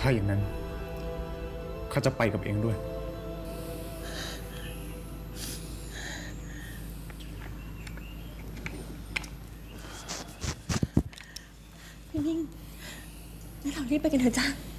ถ้าอย่างนั้นข้าจะไปกับเองด้วยพี่มิ่งงั้นเรารีบไปกันเถอะจ้า